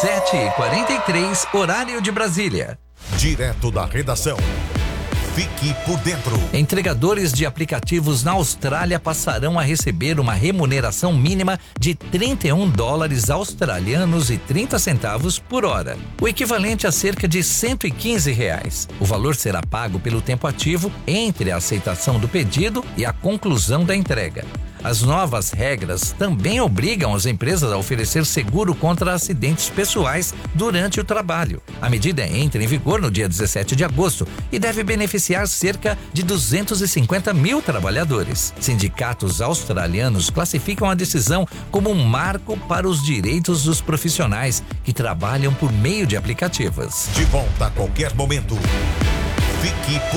7h43, horário de Brasília. Direto da redação. Fique por dentro. Entregadores de aplicativos na Austrália passarão a receber uma remuneração mínima de $31 australianos e 30 centavos por hora, o equivalente a cerca de R$115. O valor será pago pelo tempo ativo entre a aceitação do pedido e a conclusão da entrega. As novas regras também obrigam as empresas a oferecer seguro contra acidentes pessoais durante o trabalho. A medida entra em vigor no dia 17 de agosto e deve beneficiar cerca de 250 mil trabalhadores. Sindicatos australianos classificam a decisão como um marco para os direitos dos profissionais que trabalham por meio de aplicativos. De volta a qualquer momento. Fique por